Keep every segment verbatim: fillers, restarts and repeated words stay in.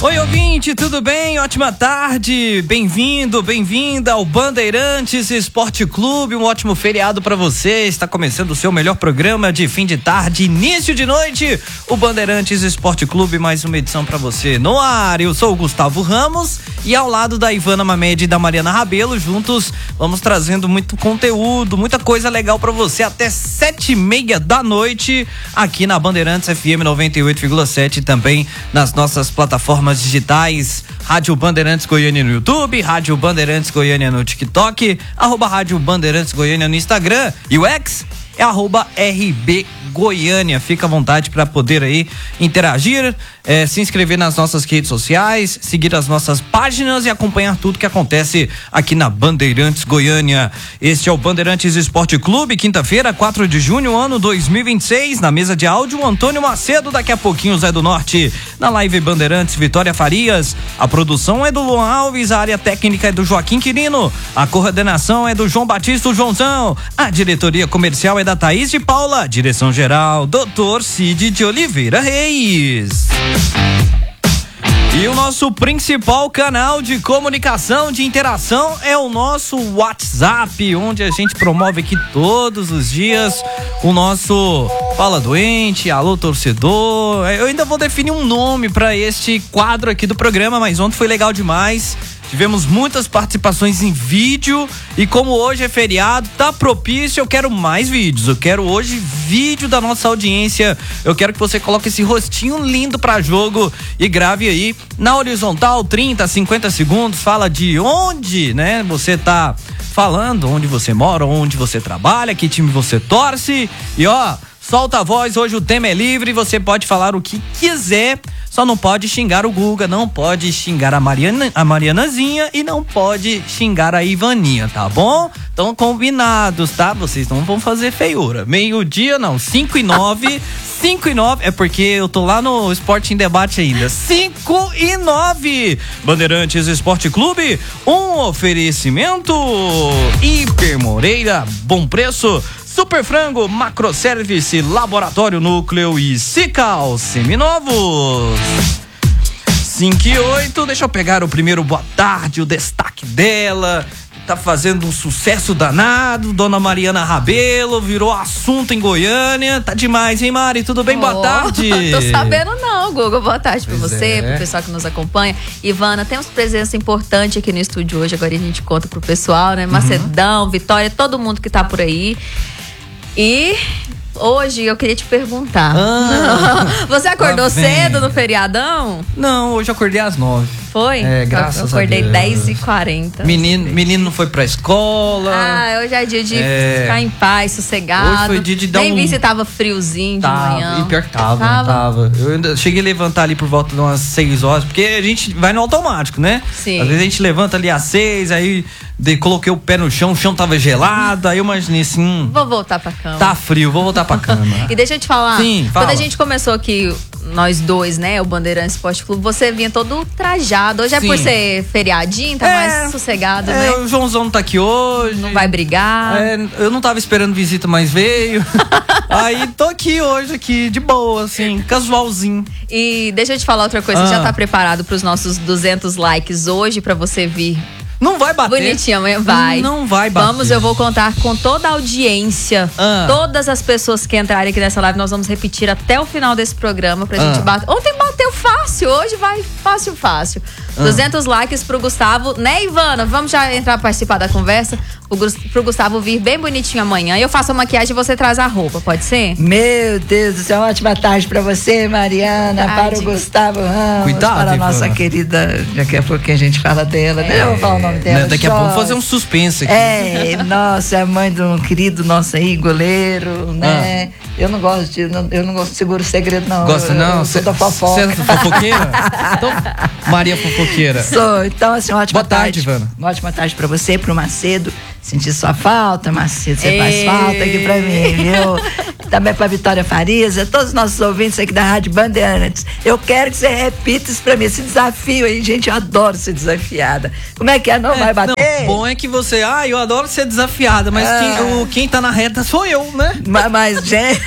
Oi, ouvinte, tudo bem? Ótima tarde, bem-vindo, bem-vinda ao Bandeirantes Esporte Clube, um ótimo feriado pra você. Está começando o seu melhor programa de fim de tarde, início de noite, o Bandeirantes Esporte Clube, mais uma edição pra você no ar. Eu sou o Gustavo Ramos e ao lado da Ivana Mamede e da Mariana Rabelo, juntos vamos trazendo muito conteúdo, muita coisa legal pra você até sete e meia da noite aqui na Bandeirantes F M noventa e oito vírgula sete e também nas nossas plataformas digitais, Rádio Bandeirantes Goiânia no YouTube, Rádio Bandeirantes Goiânia no TikTok, arroba Rádio Bandeirantes Goiânia no Instagram e o X é arroba R B Goiânia. Fica à vontade para poder aí interagir, é, se inscrever nas nossas redes sociais, seguir as nossas páginas e acompanhar tudo que acontece aqui na Bandeirantes Goiânia. Este é o Bandeirantes Esporte Clube, quinta-feira, quatro de junho, ano dois mil e vinte e seis. Na mesa de áudio, Antônio Macedo, daqui a pouquinho Zé do Norte. Na live Bandeirantes, Vitória Farias. A produção é do Luan Alves, a área técnica é do Joaquim Quirino, a coordenação é do João Batista, o Joãozão, a diretoria comercial é da Thaís de Paula, direção geral, doutor Cid de Oliveira Reis. E o nosso principal canal de comunicação, de interação é o nosso WhatsApp, onde a gente promove aqui todos os dias o nosso Fala Doente, Alô Torcedor. Eu ainda vou definir um nome para este quadro aqui do programa, mas ontem foi legal demais. Tivemos muitas participações em vídeo e como hoje é feriado, tá propício, eu quero mais vídeos. Eu quero hoje vídeo da nossa audiência. Eu quero que você coloque esse rostinho lindo pra jogo e grave aí na horizontal trinta, cinquenta segundos. Fala de onde, né, você tá falando, onde você mora, onde você trabalha, que time você torce. E ó, solta a voz, hoje o tema é livre, você pode falar o que quiser. Só não pode xingar o Guga, não pode xingar a Mariana, a Marianazinha e não pode xingar a Ivaninha, tá bom? Estão combinados, tá? Vocês não vão fazer feiura. Meio-dia não, cinco e nove, cinco e nove, é porque eu tô lá no Esporte em Debate ainda. cinco e nove. Bandeirantes Esporte Clube, um oferecimento. Hiper Moreira, bom preço. Super Frango, Macro Service, Laboratório Núcleo e Cical Seminovos. cinco e oito, deixa eu pegar o primeiro boa tarde, o destaque dela. Tá fazendo um sucesso danado, Dona Mariana Rabelo, virou assunto em Goiânia. Tá demais, hein, Mari? Tudo bem? Oh, boa tarde. Tô sabendo não, Guga. Boa tarde pra pois você, é. Pro pessoal que nos acompanha. Ivana, temos presença importante aqui no estúdio hoje, agora a gente conta pro pessoal, né? Macedão, uhum. Vitória, todo mundo que tá por aí. E hoje eu queria te perguntar. Ah, você acordou cedo no feriadão? Não, hoje eu acordei às nove. Foi? É, graças a Deus. Eu acordei dez e quarenta. Menino, menino não foi pra escola. Ah, hoje é dia de é... ficar em paz, sossegado. Hoje foi dia de dar Nem um... vi se tava friozinho de tava, manhã. E pior que tava, tava. tava. Eu ainda cheguei a levantar ali por volta de umas seis horas, porque a gente vai no automático, né? Sim. Às vezes a gente levanta ali às seis, aí de, coloquei o pé no chão, o chão tava gelado, aí eu imaginei assim... Hum, vou voltar pra cama. Tá frio, vou voltar pra cama. E deixa eu te falar, Sim, fala. Quando a gente começou aqui, nós dois, né, o Bandeirantes Esporte Clube, você vinha todo trajado. Hoje Sim. é por ser feriadinho, tá é, mais sossegado, é, né? O Joãozão não tá aqui hoje. Não vai brigar. É, eu não tava esperando visita, mas veio. Aí tô aqui hoje, aqui, de boa, assim, casualzinho. E deixa eu te falar outra coisa, ah. você já tá preparado pros nossos duzentos likes hoje pra você vir? Não vai bater. Bonitinha, amanhã vai. Não vai bater. Vamos, eu vou contar com toda a audiência. Ah. Todas as pessoas que entrarem aqui nessa live, nós vamos repetir até o final desse programa pra ah. gente bater. Ontem bateu fácil, hoje vai fácil, fácil. Ah. duzentos likes pro Gustavo, né, Ivana? Vamos já entrar pra participar da conversa. Pro Gustavo vir bem bonitinho amanhã. Eu faço a maquiagem e você traz a roupa, pode ser? Meu Deus do céu, ótima tarde pra você, Mariana, para o Gustavo Ramos. Cuidado, para a nossa Ivana. Querida, daqui a pouco a gente fala dela, né? Eu vou falar o nome dela. Daqui a pouco fazer um suspense aqui. É, nossa, é a mãe de um querido nosso aí, goleiro, né? Ah. Eu não gosto de, eu não gosto de seguro segredo, não. Gosta eu, não? Eu sou da fofoca. Você é fofoqueira? Então, Maria Fofoqueira. Sou, então assim, ótima Boa tarde, tarde. Ivana. Uma ótima tarde pra você, pro Macedo. Senti sua falta, Marcito, você faz falta aqui pra mim, viu? Também pra Vitória Farias, a todos os nossos ouvintes aqui da Rádio Bandeirantes. Eu quero que você repita isso pra mim, esse desafio aí, gente, eu adoro ser desafiada. Como é que é? Não é, vai bater? Não, bom é que você, ah, eu adoro ser desafiada, mas ah. quem, o, quem tá na reta sou eu, né? Mas, mas gente,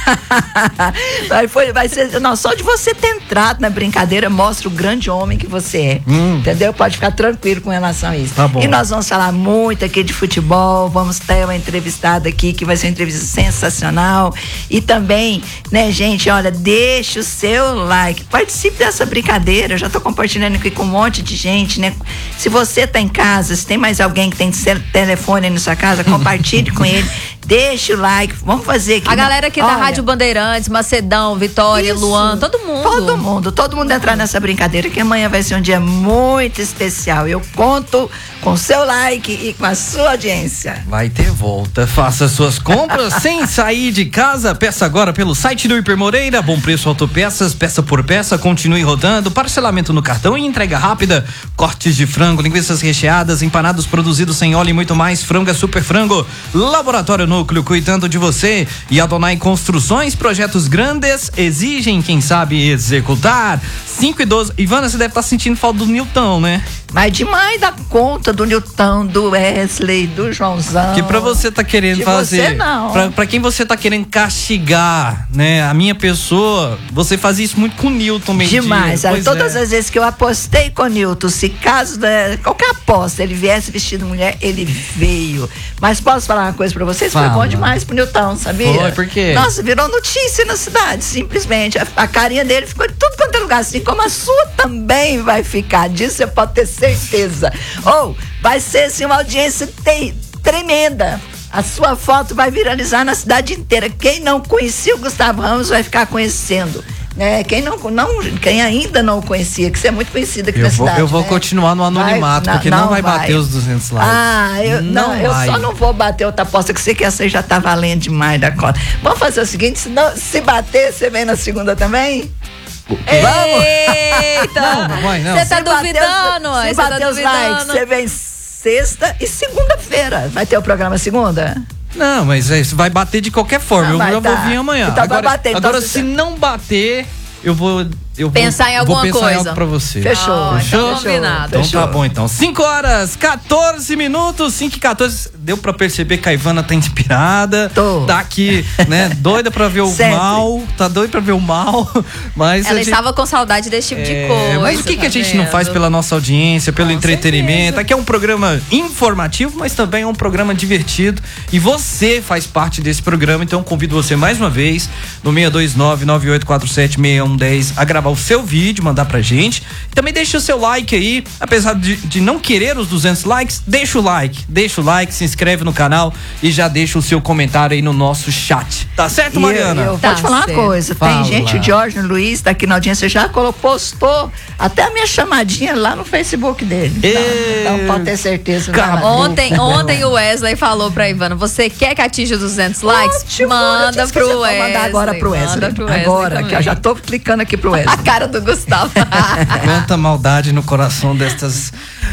vai, foi, vai ser, não, só de você ter entrado na brincadeira mostra o grande homem que você é, hum. entendeu? Pode ficar tranquilo com relação a isso. Tá bom. E nós vamos falar muito aqui de futebol, vamos ter uma entrevistada aqui que vai ser uma entrevista sensacional. E também, né, gente, olha, deixa o seu like, participe dessa brincadeira, eu já tô compartilhando aqui com um monte de gente, né? Se você tá em casa, se tem mais alguém que tem telefone aí na sua casa, compartilhe com ele, deixa o like, vamos fazer aqui. A galera aqui olha, da Rádio Bandeirantes, Macedão, Vitória, isso, Luan, todo mundo. Todo mundo, todo mundo entrar nessa brincadeira, que amanhã vai ser um dia muito especial. Eu conto com seu like e com a sua audiência. Vai ter volta. Faça suas compras sem sair de casa. Peça agora pelo site do Hiper Moreira. Bom preço autopeças, peça por peça. Continue rodando. Parcelamento no cartão e entrega rápida. Cortes de frango, linguiças recheadas, empanados produzidos sem óleo e muito mais. Frango é Super Frango. Laboratório Núcleo, cuidando de você. E Adonai Construções, projetos grandes exigem quem sabe executar. cinco e doze. Ivana, você deve estar sentindo falta do Nilton, né? Mas demais da conta do Nilton, do Wesley, do Joãozão. Que pra você tá querendo de fazer. Você não. Pra, pra quem você tá querendo castigar, né? A minha pessoa, você fazia isso muito com o Nilton Mendia. Demais. Sabe? Todas é. as vezes que eu apostei com o Nilton, se caso, né, qualquer aposta, ele viesse vestido de mulher, ele veio. Mas posso falar uma coisa pra vocês? Fala. Foi bom demais pro Nilton, sabia? Foi, por quê? Nossa, virou notícia na cidade, simplesmente. A, a carinha dele ficou em tudo quanto é lugar, assim como a sua também vai ficar. Disso você pode ter certeza. Ou, oh, vai ser assim uma audiência te, tremenda. A sua foto vai viralizar na cidade inteira. Quem não conhecia o Gustavo Ramos vai ficar conhecendo. É, quem, não, não, quem ainda não o conhecia, que você é muito conhecida aqui eu na vou, cidade. Eu vou né? continuar no anonimato, vai, porque não, não vai, vai bater os duzentos likes. Ah, eu, não, não eu só não vou bater outra aposta, que sei que essa aí já tá valendo demais da conta. Vamos fazer o seguinte, se, não, se bater, você vem na segunda também? Vamos! Eita! Você tá duvidando? Se bater os likes, você vem sexta e segunda-feira. Vai ter o programa segunda? Não, mas é, vai bater de qualquer forma. Não, eu já tá. vou vir amanhã. Então agora, vai bater. Então agora se não bater, eu vou... Eu pensar vou, em alguma vou pensar coisa. Em algo pra você. Fechou. Oh, Fechou? Então combinado. Então Fechou. tá bom, então. cinco horas, quatorze minutos, cinco e quatorze. Deu pra perceber que a Ivana tá inspirada. Tô. Tá aqui, né? Doida pra ver o Sempre. mal. Tá doida pra ver o mal. Mas ela gente... estava com saudade desse tipo é, de coisa. Mas o que, tá que a gente vendo? não faz pela nossa audiência, pelo com entretenimento? certeza. Aqui é um programa informativo, mas também é um programa divertido. E você faz parte desse programa, então convido você mais uma vez no seis dois nove, nove oito quatro sete, seis um um zero a gravar o seu vídeo, mandar pra gente. Também deixa o seu like aí, apesar de, de não querer os duzentos likes, deixa o like, deixa o like, se inscreve no canal e já deixa o seu comentário aí no nosso chat. Tá certo, Mariana? Eu, eu tá vou te falar certo. uma coisa, Fala. tem gente, o Jorge Luiz tá aqui na audiência, já colocou, postou até a minha chamadinha lá no Facebook dele. E... Então, então pode ter certeza. Acabou. Ontem, ontem o Wesley falou pra Ivana, você quer que atinja duzentos likes? Ótimo, manda eu pro Wesley. Wesley. Vou mandar agora pro Wesley. Manda pro Wesley agora, também. que eu já tô clicando aqui pro Wesley. A cara do Gustavo. Quanta maldade no coração destas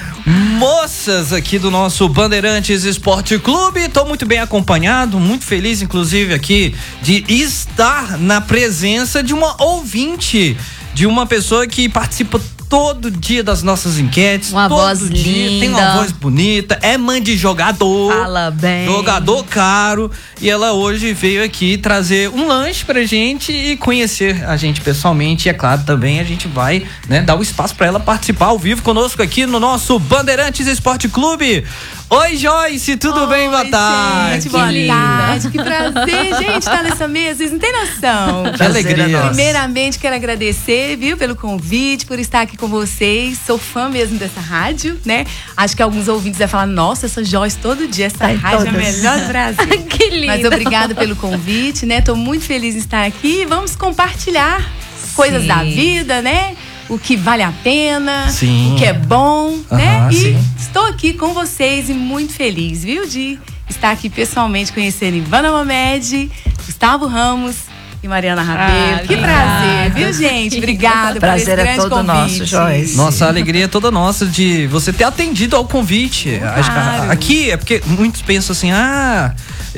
moças aqui do nosso Bandeirantes Esporte Clube. Tô muito bem acompanhado, muito feliz inclusive aqui de estar na presença de uma ouvinte, de uma pessoa que participa todo dia das nossas enquetes. Uma todo voz dia, linda. tem uma voz bonita, é mãe de jogador. Fala bem. Jogador caro. E ela hoje veio aqui trazer um lanche pra gente e conhecer a gente pessoalmente. E é claro, também a gente vai, né, dar o espaço pra ela participar ao vivo conosco aqui no nosso Bandeirantes Esporte Clube. Oi, Joyce, tudo Oi, bem? Boa tarde. Gente, boa tarde. Que prazer, gente, estar nessa mesa. Vocês não têm noção. Que alegria. Primeiramente, quero agradecer, viu, pelo convite, por estar aqui com vocês. Sou fã mesmo dessa rádio, né? Acho que alguns ouvintes vão falar, nossa, essa Joyce todo dia, essa Tá rádio todas. é a melhor do Brasil. Que lindo. Mas obrigada pelo convite, né? Tô muito feliz em estar aqui. Vamos compartilhar coisas Sim. da vida, né? O que vale a pena, Sim. o que é bom, né? Aham, E sim. estou aqui com vocês e muito feliz, viu, de estar aqui pessoalmente conhecendo Ivana Mohamed, Gustavo Ramos e Mariana Rabelo. Ah, que prazer, viu, gente? Obrigada por esse grande convite. Prazer é todo nosso, Joyce. Nossa, a alegria é toda nossa de você ter atendido ao convite. Claro. Aqui é porque muitos pensam assim, ah,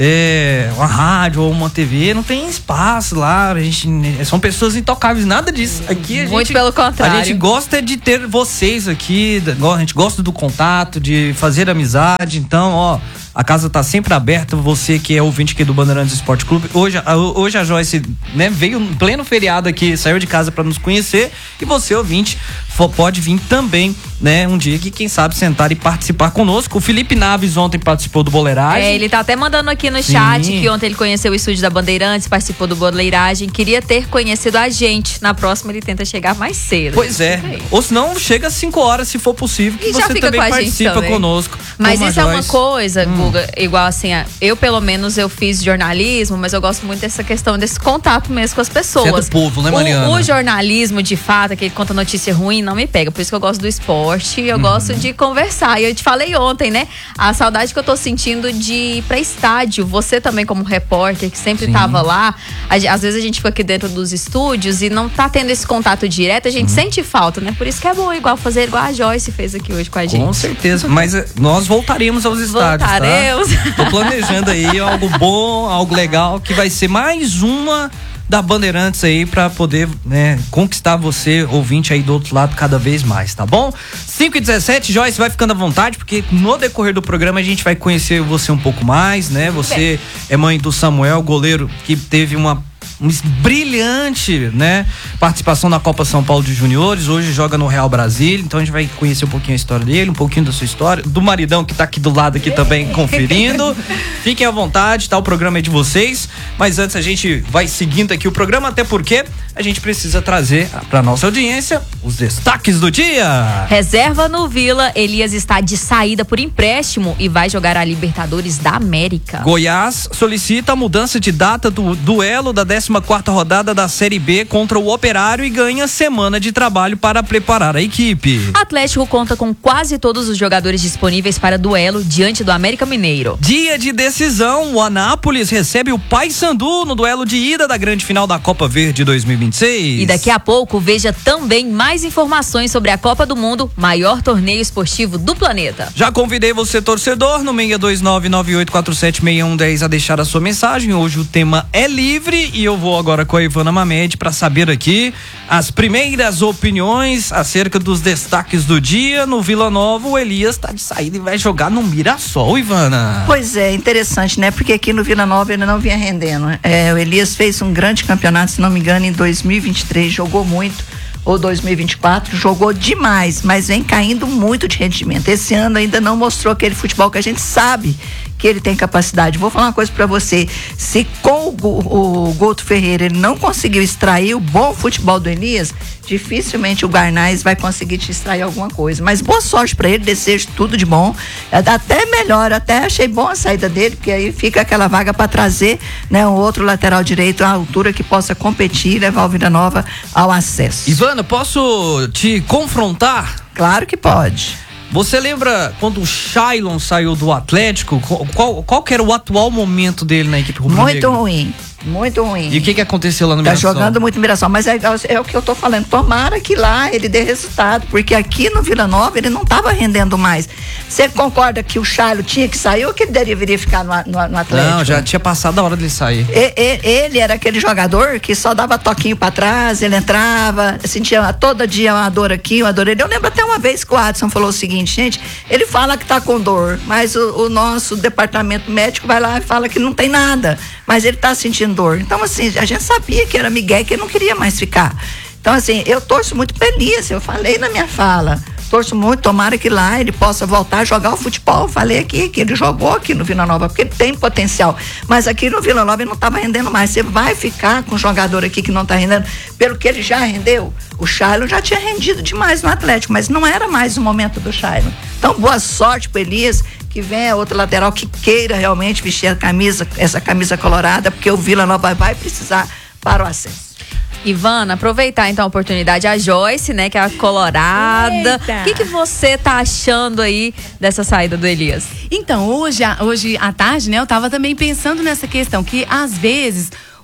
é, uma rádio ou uma T V não tem espaço lá, a gente, são pessoas intocáveis, nada disso. Aqui a gente, muito pelo contrário. A gente gosta de ter vocês aqui, a gente gosta do contato, de fazer amizade, então, ó, a casa tá sempre aberta, você que é ouvinte aqui do Bandeirantes Esporte Clube. Hoje, hoje a Joyce, né, veio em pleno feriado aqui, saiu de casa para nos conhecer, e você, ouvinte, pode vir também, né, um dia que, quem sabe, sentar e participar conosco. O Felipe Naves ontem participou do Boleiragem. É, ele tá até mandando aqui no Sim. chat que ontem ele conheceu o estúdio da Bandeirantes, participou do Boleiragem, queria ter conhecido a gente. Na próxima ele tenta chegar mais cedo. Pois é. Ou se não, chega às cinco horas, se for possível, que e você também participa também. conosco. Mas isso é uma coisa, hum. Guga, igual assim, eu pelo menos eu fiz jornalismo, mas eu gosto muito dessa questão, desse contato mesmo com as pessoas. Você é do povo, né, Mariana? O, o jornalismo, de fato, aquele que conta notícia ruim, não me pega. Por isso que eu gosto do esporte, eu uhum. gosto de conversar. E eu te falei ontem, né? A saudade que eu tô sentindo de ir pra estádio. Você também, como repórter, que sempre Sim. tava lá. Às vezes a gente fica aqui dentro dos estúdios e não tá tendo esse contato direto, a gente uhum. sente falta, né? Por isso que é bom igual fazer igual a Joyce fez aqui hoje com a gente. Com certeza, mas nós voltaremos aos estádios, Voltaremos. Tá? Tô planejando aí algo bom, algo legal, que vai ser mais uma da Bandeirantes aí pra poder, né, conquistar você, ouvinte aí do outro lado, cada vez mais, tá bom? cinco e dezessete, Joyce, vai ficando à vontade, porque no decorrer do programa a gente vai conhecer você um pouco mais, né? Você é mãe do Samuel, goleiro que teve uma uma brilhante, né, participação na Copa São Paulo de Juniores, hoje joga no Real Brasília, então a gente vai conhecer um pouquinho a história dele, um pouquinho da sua história, do maridão que tá aqui do lado aqui também conferindo. Fiquem à vontade, tá? O programa é de vocês, mas antes a gente vai seguindo aqui o programa, até porque a gente precisa trazer pra nossa audiência os destaques do dia. Reserva no Vila, Elias está de saída por empréstimo e vai jogar a Libertadores da América. Goiás solicita a mudança de data do duelo da décima quarta rodada da Série B contra o Operário e ganha semana de trabalho para preparar a equipe. Atlético conta com quase todos os jogadores disponíveis para duelo diante do América Mineiro. Dia de decisão, o Anápolis recebe o Paysandu no duelo de ida da grande final da Copa Verde dois mil e vinte e seis. E daqui a pouco veja também mais informações sobre a Copa do Mundo, maior torneio esportivo do planeta. Já convidei você, torcedor, no seis dois nove, nove oito quatro sete, seis um um zero a deixar a sua mensagem. Hoje o tema é livre e eu vou agora com a Ivana Mamed para saber aqui as primeiras opiniões acerca dos destaques do dia. No Vila Nova, o Elias está de saída e vai jogar no Mirassol, Ivana. Pois é, interessante, né? Porque aqui no Vila Nova ele não vinha rendendo. É, o Elias fez um grande campeonato, se não me engano, em dois mil e vinte e três, jogou muito. Ou dois mil e vinte e quatro, jogou demais, mas vem caindo muito de rendimento. Esse ano ainda não mostrou aquele futebol que a gente sabe que ele tem capacidade. Vou falar uma coisa pra você, se com o, o Guto Ferreira ele não conseguiu extrair o bom futebol do Elias, dificilmente o Garnaz vai conseguir te extrair alguma coisa, mas boa sorte pra ele, desejo tudo de bom, até melhor, até achei bom a saída dele, porque aí fica aquela vaga pra trazer, né, um outro lateral direito à altura que possa competir e levar o Vila Nova ao acesso. Ivana, posso te confrontar? Claro que pode. Você lembra quando o Shailon saiu do Atlético? Qual, qual que era o atual momento dele na equipe rubro-negra? Muito ruim. Muito ruim. E o que que aconteceu lá no tá Mirassol? Tá jogando muito no Mirassol, mas é, é o que eu tô falando, tomara que lá ele dê resultado, porque aqui no Vila Nova ele não tava rendendo mais. Você concorda que o Charlo tinha que sair ou que ele deveria ficar no, no, no Atlético? Não, já tinha passado a hora dele sair. E, e, ele era aquele jogador que só dava toquinho pra trás, ele entrava, sentia todo dia uma dor aqui, uma dor ali. Eu lembro até uma vez que o Adson falou o seguinte, gente, ele fala que tá com dor, mas o, o nosso departamento médico vai lá e fala que não tem nada, mas ele tá sentindo dor. Então, assim, a gente sabia que era Miguel, que ele não queria mais ficar. Então, assim, eu torço muito pra Elias, eu falei na minha fala, torço muito, tomara que lá ele possa voltar a jogar o futebol. Eu falei aqui que ele jogou aqui no Vila Nova, porque ele tem potencial, mas aqui no Vila Nova ele não estava rendendo mais. Você vai ficar com um jogador aqui que não está rendendo, pelo que ele já rendeu. O Shailon já tinha rendido demais no Atlético, mas não era mais o momento do Shailon. Então, boa sorte pro Elias, que venha outro lateral que queira realmente vestir a camisa, essa camisa colorada, porque o Vila Nova vai precisar para o acesso. Ivana, aproveitar então a oportunidade, a Joyce, né, que é a colorada. O que, que você tá achando aí dessa saída do Elias? Então, hoje, hoje à tarde, né, eu tava também pensando nessa questão, que às vezes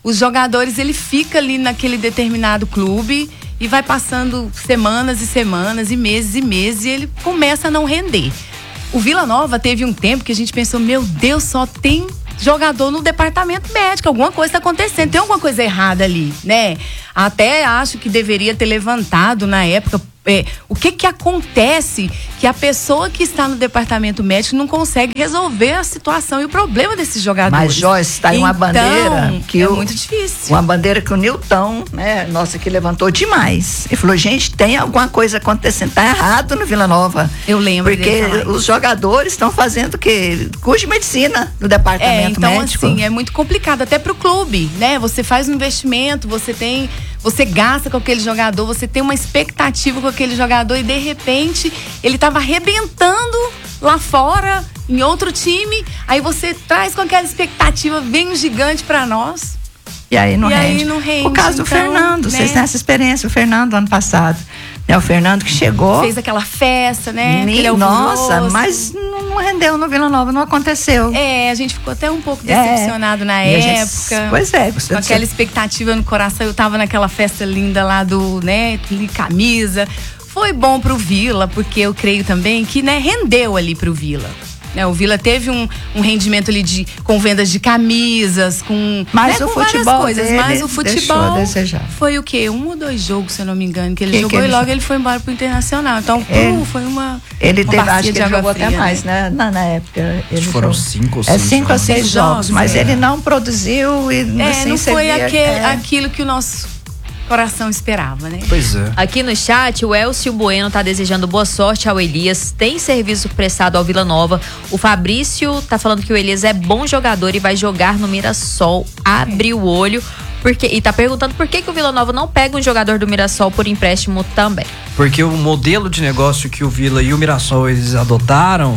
os jogadores, ele fica ali naquele determinado clube e vai passando semanas e semanas e meses e meses e ele começa a não render. O Vila Nova teve um tempo que a gente pensou, meu Deus, só tem jogador no departamento médico, alguma coisa está acontecendo, tem alguma coisa errada ali, né? Até acho que deveria ter levantado na época é, o que que acontece que a pessoa que está no departamento médico não consegue resolver a situação e o problema desses jogadores. Mas, Joyce, tá aí então, uma bandeira que é o, muito difícil. Uma bandeira que o Nilton, né, nossa, que levantou demais. Ele falou, gente, tem alguma coisa acontecendo, tá errado no Vila Nova. Eu lembro porque dele os jogadores estão fazendo o quê? Curso de medicina no departamento é, então, médico. Assim, é muito complicado até pro clube, né? Você faz um investimento, você tem, você gasta com aquele jogador, você tem uma expectativa com aquele jogador e de repente ele tava arrebentando lá fora em outro time, aí você traz com aquela expectativa, vem um gigante pra nós. E aí não, e rende. Aí não rende. O caso do então, Fernando, né? vocês têm essa experiência, o Fernando ano passado. É o Fernando que chegou. Fez aquela festa, né? Me, nossa, mas não rendeu no Vila Nova, não aconteceu. É, a gente ficou até um pouco decepcionado é, na época. Gente, pois é. Com aquela expectativa no coração, eu tava naquela festa linda lá do, né, camisa. Foi bom pro Vila, porque eu creio também que, né, rendeu ali pro Vila. Né, o Vila teve um, um rendimento ali de, com vendas de camisas, com, mas né, o com futebol várias coisas. Dele mas o futebol foi o quê? Um ou dois jogos, se eu não me engano, que ele que jogou que ele e logo jogou? ele foi embora pro Internacional. Então, ele, pô, foi uma Ele uma teve, acho que ele jogou fria, até mais, né? né? Na, na época. Ele foram jogou. cinco ou seis É cinco ou seis jogos, jogos mas é. ele não produziu e é, assim, não foi via, aquele, é. aquilo que o nosso coração esperava, né? Pois é. Aqui no chat, o Elcio Bueno tá desejando boa sorte ao Elias. Tem serviço prestado ao Vila Nova. O Fabrício tá falando que o Elias é bom jogador e vai jogar no Mirassol. Abre é. o olho. Porque, e tá perguntando por que, que o Vila Nova não pega um jogador do Mirassol por empréstimo também. Porque o modelo de negócio que o Vila e o Mirassol eles adotaram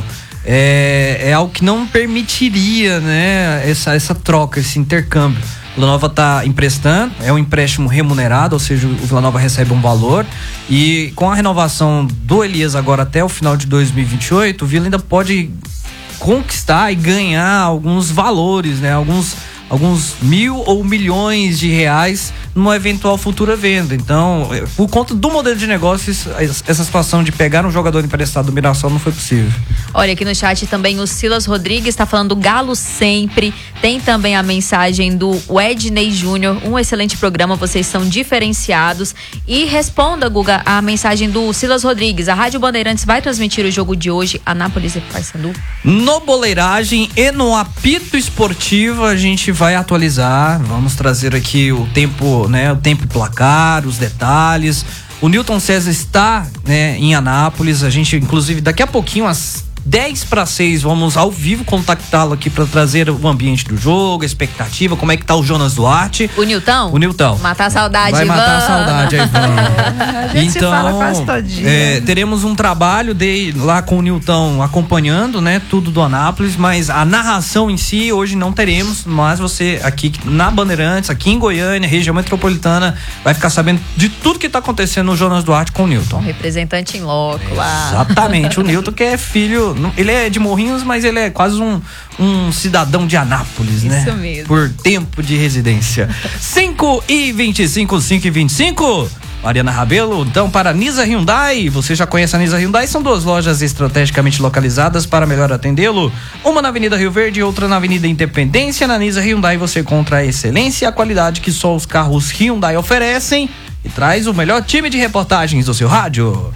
é, é algo que não permitiria, né, essa, essa troca, esse intercâmbio. O Vila Nova está emprestando, é um empréstimo remunerado, ou seja, o Vila Nova recebe um valor e com a renovação do Elias agora até o final de dois mil e vinte e oito, o Vila ainda pode conquistar e ganhar alguns valores, né? Alguns, alguns mil ou milhões de reais numa eventual futura venda. Então, por conta do modelo de negócios, essa situação de pegar um jogador emprestado do Mirassol não foi possível. Olha, aqui no chat também o Silas Rodrigues está falando do Galo sempre. Tem também a mensagem do Ednei Júnior. Um excelente programa, vocês são diferenciados. E responda, Guga, a mensagem do Silas Rodrigues. A Rádio Bandeirantes vai transmitir o jogo de hoje, Anápolis e Paysandu? No Boleiragem e no Apito Esportivo a gente vai atualizar. Vamos trazer aqui o tempo, né? O tempo e placar, os detalhes. O Nilton César está, né, em Anápolis. A gente, inclusive, daqui a pouquinho, às dez para seis, vamos ao vivo contactá-lo aqui para trazer o ambiente do jogo, a expectativa, como é que tá o Jonas Duarte. O Nilton? O Nilton. Matar a saudade, Vai Ivan. matar a saudade, Ivan. A gente então, se fala quase todo dia. É, teremos um trabalho de, lá com o Nilton acompanhando, né, tudo do Anápolis, mas a narração em si hoje não teremos, mas você aqui na Bandeirantes, aqui em Goiânia, região metropolitana, vai ficar sabendo de tudo que tá acontecendo no Jonas Duarte com o Nilton. Um representante em loco lá. Exatamente, o Nilton que é filho, ele é de Morrinhos, mas ele é quase um, um cidadão de Anápolis, Isso né? Isso mesmo. Por tempo de residência. cinco e vinte e cinco, cinco e vinte e cinco. Mariana Rabelo, então para Nisa Hyundai, você já conhece a Nisa Hyundai? São duas lojas estrategicamente localizadas para melhor atendê-lo, uma na Avenida Rio Verde e outra na Avenida Independência. Na Nisa Hyundai você encontra a excelência e a qualidade que só os carros Hyundai oferecem e traz o melhor time de reportagens do seu rádio.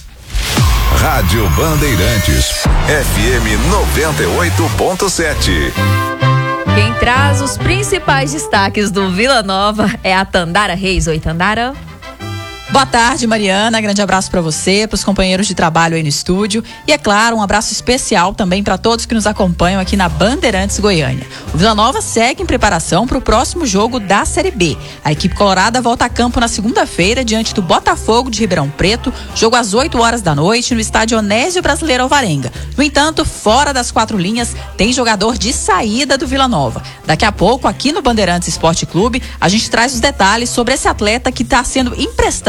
Rádio Bandeirantes, F M noventa e oito ponto sete. Quem traz os principais destaques do Vila Nova é a Tandara Reis. Oi, Tandara. Boa tarde, Mariana. Grande abraço para você, para os companheiros de trabalho aí no estúdio. E, é claro, um abraço especial também para todos que nos acompanham aqui na Bandeirantes Goiânia. O Vila Nova segue em preparação para o próximo jogo da Série B. A equipe colorada volta a campo na segunda-feira diante do Botafogo de Ribeirão Preto, jogo às oito horas da noite no estádio Onésio Brasileiro Alvarenga. No entanto, fora das quatro linhas, tem jogador de saída do Vila Nova. Daqui a pouco, aqui no Bandeirantes Esporte Clube, a gente traz os detalhes sobre esse atleta que está sendo emprestado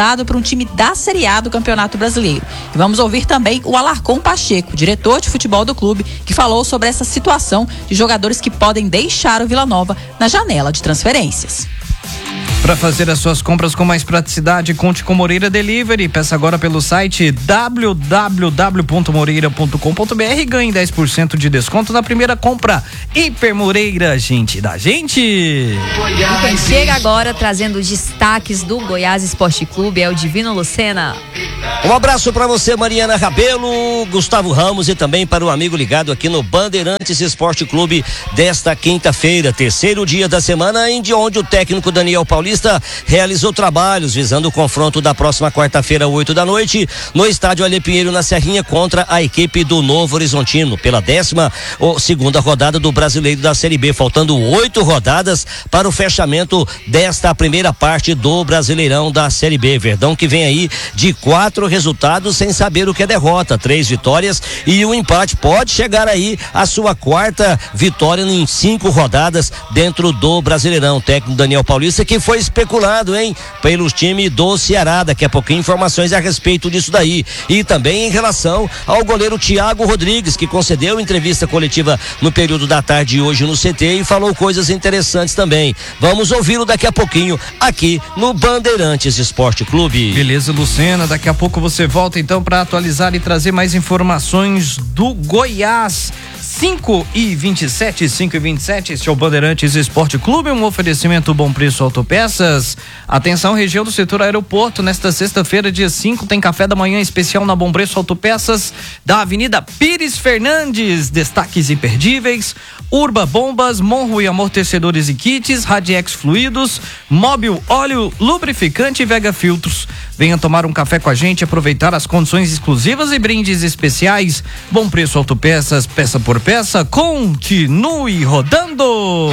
emprestado para um time da Série A do Campeonato Brasileiro. E vamos ouvir também o Alarcon Pacheco, diretor de futebol do clube, que falou sobre essa situação de jogadores que podem deixar o Vila Nova na janela de transferências. Para fazer as suas compras com mais praticidade, conte com Moreira Delivery. Peça agora pelo site w w w ponto moreira ponto com ponto b r e ganhe dez por cento de desconto na primeira compra. Hiper Moreira, gente da gente. E quem chega agora trazendo os destaques do Goiás Esporte Clube é o Divino Lucena. Um abraço para você, Mariana Rabelo, Gustavo Ramos, e também para o amigo ligado aqui no Bandeirantes Esporte Clube desta quinta-feira, terceiro dia da semana, em de onde o técnico Daniel Paulista realizou trabalhos visando o confronto da próxima quarta-feira, oito da noite, no estádio Alê Pinheiro, na Serrinha, contra a equipe do Novo Horizontino, pela décima ou segunda rodada do Brasileiro da Série B, faltando oito rodadas para o fechamento desta primeira parte do Brasileirão da Série B. Verdão que vem aí de quatro resultados sem saber o que é derrota, três vitórias e um empate, pode chegar aí a sua quarta vitória em cinco rodadas dentro do Brasileirão. O técnico Daniel Paulista, que foi especulado, hein, pelos times do Ceará. Daqui a pouquinho informações a respeito disso daí. E também em relação ao goleiro Thiago Rodrigues, que concedeu entrevista coletiva no período da tarde hoje no C T e falou coisas interessantes também. Vamos ouvi-lo daqui a pouquinho aqui no Bandeirantes Esporte Clube. Beleza, Lucena, daqui a pouco você volta então para atualizar e trazer mais informações do Goiás. cinco e vinte e sete, cinco e vinte e sete, este é o Bandeirantes Esporte Clube, um oferecimento Bom Preço Autopeças. Atenção, região do setor aeroporto, nesta sexta-feira, dia cinco, tem café da manhã especial na Bom Preço Autopeças, da Avenida Pires Fernandes. Destaques imperdíveis: Urba Bombas, Monrui Amortecedores e Kits, Radiex Fluidos, Móbil Óleo Lubrificante e Vega Filtros. Venha tomar um café com a gente, aproveitar as condições exclusivas e brindes especiais. Bom Preço Autopeças, peça por peça, continue rodando.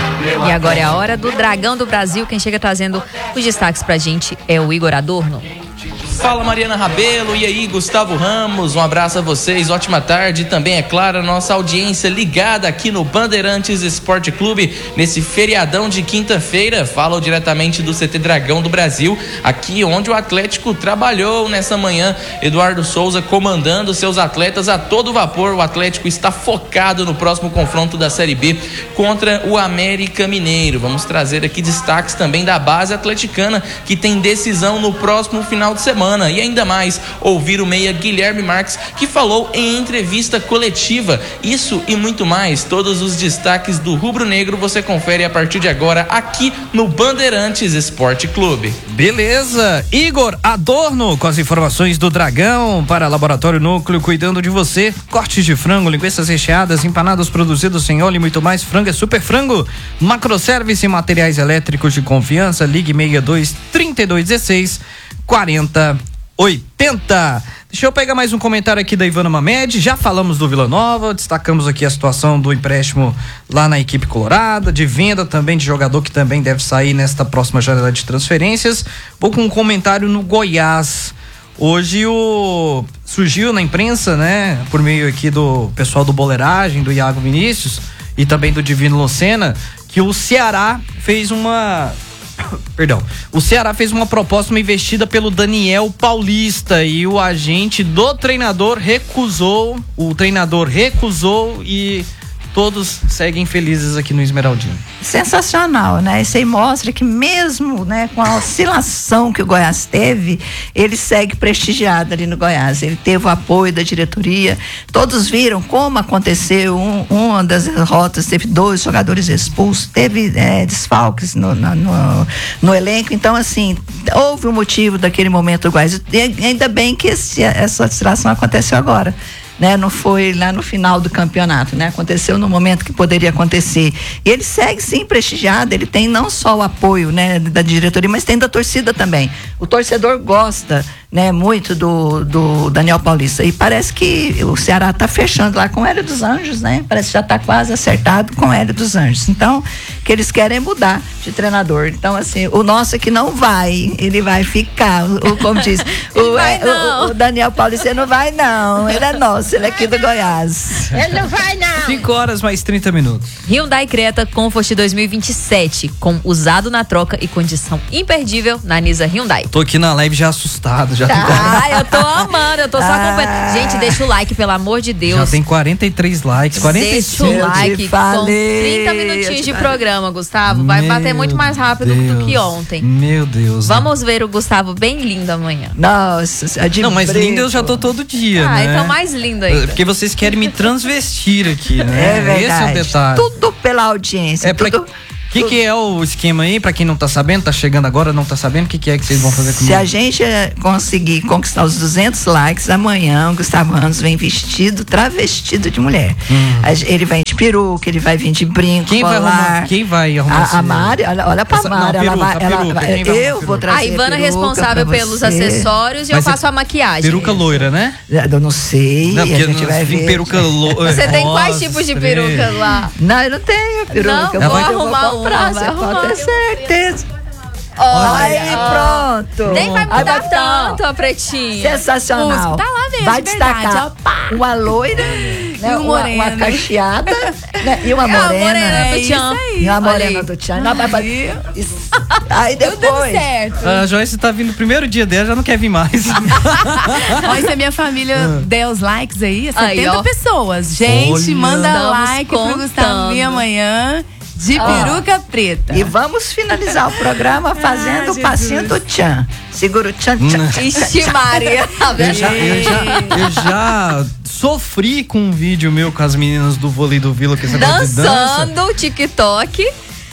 E agora é a hora do Dragão do Brasil. Quem chega trazendo os destaques pra gente é o Igor Adorno. Fala, Mariana Rabelo, e aí, Gustavo Ramos, um abraço a vocês, ótima tarde. Também, é claro, a nossa audiência ligada aqui no Bandeirantes Esporte Clube, nesse feriadão de quinta-feira. Falo diretamente do C T Dragão do Brasil, aqui onde o Atlético trabalhou nessa manhã. Eduardo Souza comandando seus atletas a todo vapor. O Atlético está focado no próximo confronto da Série B contra o América Mineiro. Vamos trazer aqui destaques também da base atleticana, que tem decisão no próximo final de semana. E ainda mais, ouvir o meia Guilherme Marques, que falou em entrevista coletiva. Isso e muito mais, todos os destaques do Rubro Negro você confere a partir de agora aqui no Bandeirantes Esporte Clube. Beleza, Igor Adorno com as informações do Dragão para Laboratório Núcleo, cuidando de você. Cortes de frango, linguiças recheadas, empanados produzidos sem óleo e muito mais. Frango é Super Frango. Macroservice e materiais elétricos de confiança. Ligue sessenta e dois, trinta e dois, dezesseis, quarenta, oitenta. Deixa eu pegar mais um comentário aqui da Ivana Mamed. Já falamos do Vila Nova, destacamos aqui a situação do empréstimo lá na equipe colorada, de venda também de jogador que também deve sair nesta próxima janela de transferências. Vou com um comentário no Goiás. Hoje o surgiu na imprensa, né, por meio aqui do pessoal do Boleiragem, do Iago Vinícius e também do Divino Lucena, que o Ceará fez uma Perdão, o Ceará fez uma proposta, uma investida pelo Daniel Paulista, e o agente do treinador recusou, o treinador recusou e todos seguem felizes aqui no Esmeraldino. Sensacional, né? Isso aí mostra que mesmo, né, com a oscilação que o Goiás teve, ele segue prestigiado ali no Goiás. Ele teve o apoio da diretoria. Todos viram como aconteceu. Um, uma das rotas teve dois jogadores expulsos, teve é, desfalques no, no, no, no elenco. Então, assim, houve um motivo daquele momento do Goiás. E ainda bem que esse, essa oscilação aconteceu agora. Né, não foi lá no final do campeonato, né? Aconteceu no momento que poderia acontecer. E ele segue sim prestigiado, ele tem não só o apoio, né, da diretoria, mas tem da torcida também. O torcedor gosta, né, muito do, do Daniel Paulista. E parece que o Ceará está fechando lá com o Hélio dos Anjos, né? Parece que já está quase acertado com o Hélio dos Anjos. Então, que eles querem mudar de treinador. Então, assim, o nosso aqui não vai, ele vai ficar. O, como diz, o, vai, o, o Daniel Paulista não vai, não. Ele é nosso, ele é aqui do Goiás. Ele não vai, não. cinco horas mais trinta minutos. Hyundai Creta Comfort dois mil e vinte e sete, com usado na troca e condição imperdível na Nisa Hyundai. Tô aqui na live já assustado, já Ah, eu tô amando, eu tô só acompanhando. Gente, deixa o like, pelo amor de tem, Deus. já tem quarenta e três likes, quarenta e cinco. Deixa o like, falei, com trinta minutinhos de programa, Gustavo. Vai Meu bater muito mais rápido Deus, do que ontem. Meu Deus. Vamos ver o Gustavo bem lindo amanhã. Nossa, é de Não, mas brinco. lindo eu já tô todo dia, Ah, né? então mais lindo ainda. Porque vocês querem me transvestir aqui, né? É verdade. Esse é o detalhe. Tudo pela audiência. É pra... tudo... O que, que é o esquema aí? Pra quem não tá sabendo, tá chegando agora, não tá sabendo, o que, que é que vocês vão fazer comigo? Se a gente eh, conseguir conquistar os duzentos likes, amanhã o Gustavo Ramos vem vestido, travestido de mulher. Hum. A gen- Ele vem de peruca, ele vai vir de brinco, Quem vai colar. arrumar? Quem vai arrumar A, esse- a Mari, olha, olha pra Essa- não, Mari. ela peruca, vai, ela, peruca, quem vai arrumar eu vou peruca? trazer A Ivana é peruca responsável pra pelos você. acessórios e eu Mas é faço a maquiagem. Peruca loira, né? Eu não sei, Não, a porque gente não- vai tem ver. peruca loira. Você tem quais tipos de peruca lá? Não, eu não tenho peruca. Não, eu vou vou, eu arrumar vou comprar, uma, vai você arrumar. pode ter certeza. Olha, Aí, pronto. nem vai Aí mudar vai ficar, tanto a pretinha. sensacional. Uso, tá lá mesmo, Vai de verdade, destacar ó, uma loira, né, um uma, moreno. uma cacheada, né, e uma É a morena. morena É do isso Tchan. aí. E uma Olha morena aí. do Tchan. Não, vai fazer- Isso. Aí Tudo dando depois. certo. A Joyce tá vindo no primeiro dia dela, já não quer vir mais. Olha, se a minha família der os likes aí, é Aí, setenta ó. pessoas. Gente, Olha. manda Estamos like pro contando. Gustavo vir amanhã de peruca preta. E vamos finalizar o programa fazendo o Jesus. passinho do Tchan. Segura o Tchan, Tchan, Tchan. Ixi, Maria. Tá Eu vendo? já, eu, já, eu já sofri com um vídeo meu com as meninas do vôlei do Vila, que esse negócio de dança. Dançando TikTok.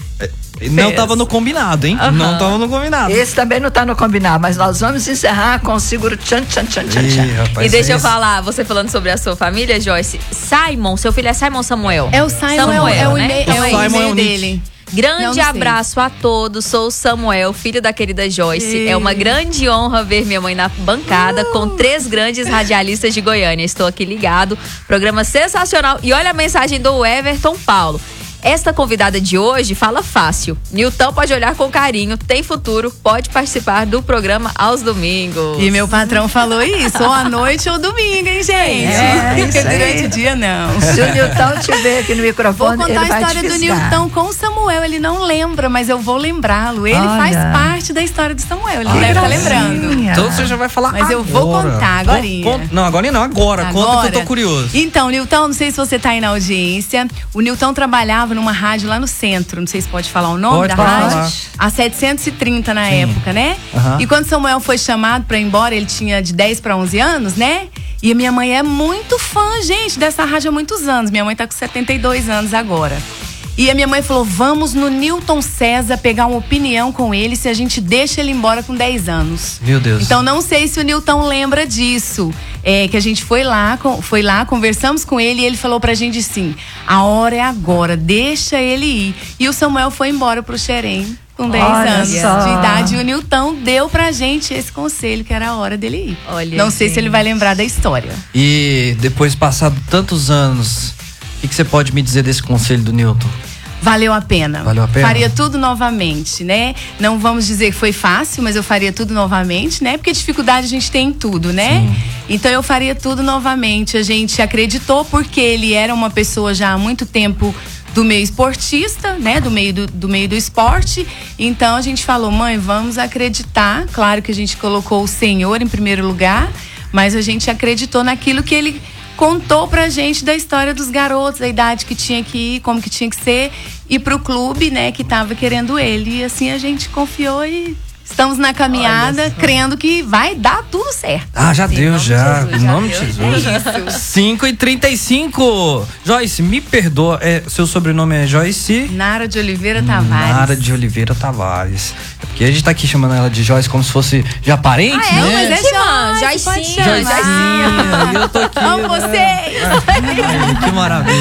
Não tava no combinado, hein? Não tava no combinado. Esse também não tá no combinado, mas nós vamos encerrar com o seguro Tchan, Tchan, Tchan, Tchan, Ih, Tchan. rapaz, E deixa eu esse- falar, você falando sobre a sua família, Joyce. Simon, seu filho é Simon Samuel? É o Simon, Samuel, é o né? e-mail, Então é o é Simon e-mail é o Nick. dele. Não, Grande não sei. abraço a todos, sou o Samuel, filho da querida Joyce. Ei. É uma grande honra ver minha mãe na bancada Uh. com três grandes radialistas de Goiânia. Estou aqui ligado, programa sensacional. E olha a mensagem do Everton Paulo. Esta convidada de hoje fala fácil. Nilton pode olhar com carinho, tem futuro, pode participar do programa aos domingos. E meu patrão falou isso, ou à noite ou domingo, hein, gente? É, isso aí. Durante o dia, não. Se o Nilton estiver aqui no Vou microfone, contar ele a vai história te do fisgar. Nilton com o Samuel. Ele não lembra, mas eu vou lembrá-lo. Ele Olha. faz parte da história do Samuel. Ele Que deve estar gracinha. lembrando. Então você já vai falar Mas eu vou agora. contar Con- agorinha. con- Não, agora não, agora. Conta que eu tô curioso. Então, Nilton, não sei se você tá aí na audiência. O Nilton trabalhava numa rádio lá no centro. Não sei se pode falar o nome Pode da falar. rádio. A setecentos e trinta na Sim. época, né? Aham. E quando Samuel foi chamado pra ir embora, ele tinha de dez para onze anos, né? E a minha mãe é muito fã, gente, dessa rádio há muitos anos. Minha mãe tá com setenta e dois anos agora. E a minha mãe falou: vamos no Nilton César pegar uma opinião com ele se a gente deixa ele embora com dez anos. Meu Deus. Então não sei se o Nilton lembra disso. É que a gente foi lá, com- foi lá, conversamos com ele e ele falou pra gente assim: a hora é agora, deixa ele ir. E o Samuel foi embora pro Xerém com dez Olha anos só. de idade. E o Nilton deu pra gente esse conselho que era a hora dele ir. Olha, não sei gente. se ele vai lembrar da história. E depois passado tantos anos, o que, que você pode me dizer desse conselho do Nilton? Valeu a pena. Valeu a pena? Faria tudo novamente, né? Não vamos dizer que foi fácil, mas eu faria tudo novamente, né? Porque dificuldade a gente tem em tudo, né? Sim. Então eu faria tudo novamente. A gente acreditou porque ele era uma pessoa já há muito tempo do meio esportista, né? Do meio do, do meio do esporte. Então a gente falou: mãe, vamos acreditar. Claro que a gente colocou o Senhor em primeiro lugar, mas a gente acreditou naquilo que ele contou pra gente da história dos garotos, da idade que tinha que ir, como que tinha que ser, e pro clube, né, que tava querendo ele. E assim a gente confiou e estamos na caminhada, crendo que vai dar tudo certo. Ah, já deu, já. Jesus, Em já nome de deu. Jesus. cinco e trinta e cinco. Joyce, me perdoa. É, seu sobrenome é Joyce? Nara de Oliveira Tavares. Nara de Oliveira Tavares. É porque a gente tá aqui chamando ela de Joyce como se fosse já parente, Ah, é? né? Mas é Joyce, Joyce, pode Joycinha, chamar. Joycinha, e eu tô aqui. Amo né? vocês! Ai, que maravilha.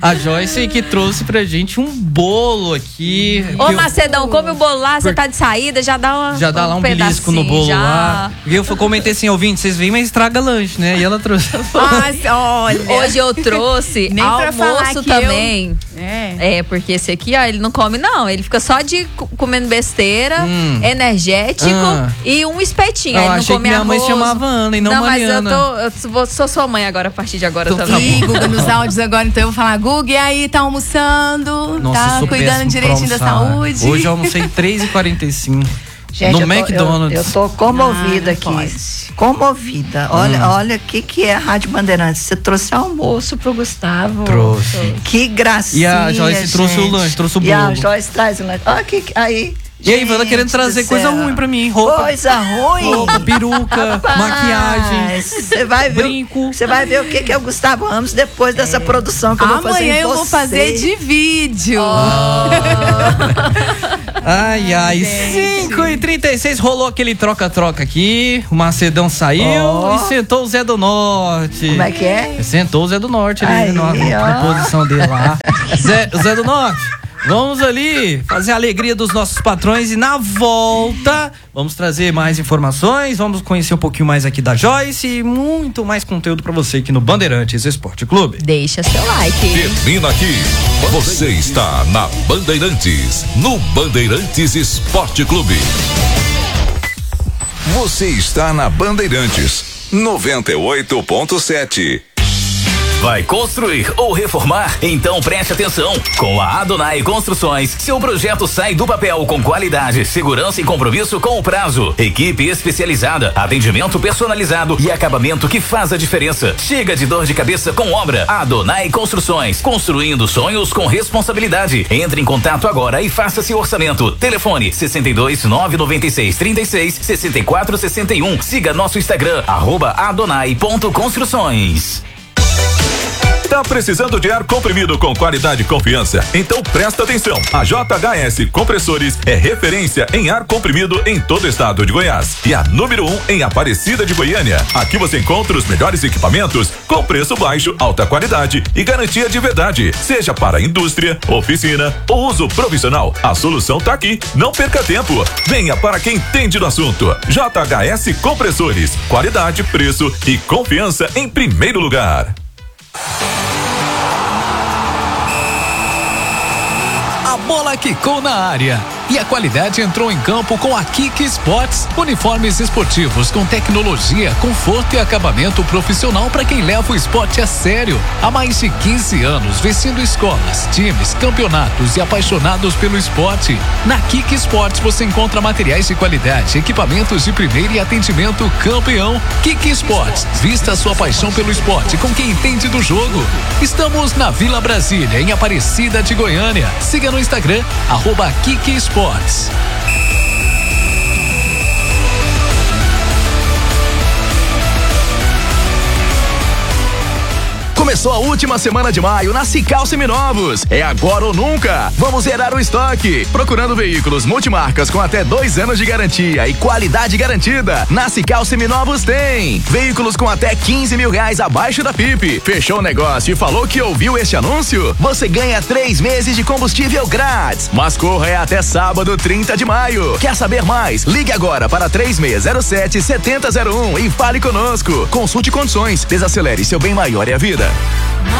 A Joyce que trouxe pra gente um bolo aqui. Ô, eu... Macedão, come o bolo lá, você Por... tá de saída, já dá uma, Já dá lá um, um belisco no bolo já. lá. E eu comentei assim, ouvinte, vocês vêm, mas estraga lanche, né? E ela trouxe. Nossa, olha. Hoje eu trouxe Nem almoço pra falar também. Eu... É. é, porque esse aqui, ó, ele não come não. Ele fica só de comendo besteira, hum. energético ah. e um espetinho. Eu ele não achei come que minha arroz. mãe chamava Ana e não, não Mariana. Não, mas eu, tô, eu vou, sou sua mãe agora, a partir de agora Tô também. Ih, Guga, nos áudios agora, então eu vou falar, Guga, e aí, tá almoçando? Nossa, tá cuidando direitinho da saúde? Hoje eu almocei três e quarenta e cinco. Gente, no eu tô, McDonald's. Eu, eu tô comovida ah, aqui. Pode. Comovida. Olha, hum. olha o que, que é a Rádio Bandeirantes. Você trouxe almoço pro Gustavo. Trouxe. Que gracinha. E a Joyce gente. trouxe o lanche, trouxe o bolo. E a Joyce traz o lanche. Olha que aí. E aí, Wanda querendo trazer coisa ruim pra mim. Roupa. Coisa ruim? Roupa, peruca, Rapaz, maquiagem. Você vai ver. Brinco. Você vai ver o que, que é o Gustavo Ramos depois dessa é. produção que eu vou Amanhã fazer. Amanhã eu você. vou fazer de vídeo. Oh. Ai, ai. cinco e trinta e seis rolou aquele troca-troca aqui. O Macedão saiu oh. e sentou o Zé do Norte. Como é que é? Sentou o Zé do Norte ali Aí, na, na posição dele lá. Zé, Zé do Norte. Vamos ali fazer a alegria dos nossos patrões e na volta vamos trazer mais informações, vamos conhecer um pouquinho mais aqui da Joyce e muito mais conteúdo pra você aqui no Bandeirantes Esporte Clube. Deixa seu like. Termina aqui. Você está na Bandeirantes, no Bandeirantes Esporte Clube. Você está na Bandeirantes noventa e oito ponto sete. Vai construir ou reformar? Então preste atenção. Com a Adonai Construções, seu projeto sai do papel com qualidade, segurança e compromisso com o prazo. Equipe especializada, atendimento personalizado e acabamento que faz a diferença. Chega de dor de cabeça com obra. Adonai Construções, construindo sonhos com responsabilidade. Entre em contato agora e faça seu orçamento. Telefone sessenta e dois, nove noventa e seis, trinta e seis, sessenta e quatro, sessenta e um. Siga nosso Instagram, arroba adonai ponto construções. Tá precisando de ar comprimido com qualidade e confiança? Então presta atenção. A J H S Compressores é referência em ar comprimido em todo o estado de Goiás e a número um em Aparecida de Goiânia. Aqui você encontra os melhores equipamentos com preço baixo, alta qualidade e garantia de verdade. Seja para indústria, oficina ou uso profissional, a solução tá aqui. Não perca tempo. Venha para quem entende do assunto. J H S Compressores. Qualidade, preço e confiança em primeiro lugar. A bola quicou na área e a qualidade entrou em campo com a Kik Sports. Uniformes esportivos com tecnologia, conforto e acabamento profissional para quem leva o esporte a sério. Há mais de quinze anos, vestindo escolas, times, campeonatos e apaixonados pelo esporte. Na Kik Sports você encontra materiais de qualidade, equipamentos de primeira e atendimento campeão. Kik Sports, vista a sua paixão pelo esporte com quem entende do jogo. Estamos na Vila Brasília, em Aparecida de Goiânia. Siga no Instagram, arroba Kik Sports. Começou a última semana de maio na Cical Seminovos. É agora ou nunca. Vamos zerar o estoque. Procurando veículos multimarcas com até dois anos de garantia e qualidade garantida. Na Cical Seminovos tem. Veículos com até quinze mil reais abaixo da P I P. Fechou o negócio e falou que ouviu este anúncio? Você ganha três meses de combustível grátis. Mas corra é até sábado, trinta de maio. Quer saber mais? Ligue agora para três seis zero sete, sete zero zero um e fale conosco. Consulte condições. Desacelere, seu bem maior é a vida.